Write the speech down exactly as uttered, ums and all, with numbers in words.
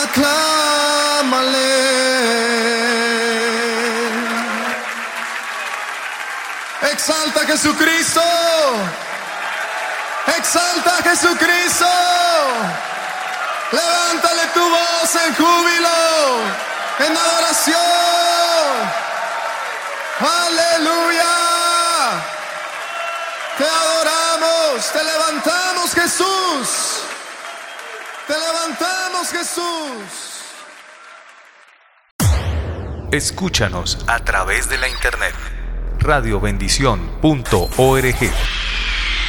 aclámale. Exalta a Jesucristo. Exalta a Jesucristo. Levántale tu voz en júbilo, en adoración. Aleluya. Te adoramos, te levantamos, Jesús. Te levantamos, Jesús. Escúchanos a través de la internet radio bendición punto org.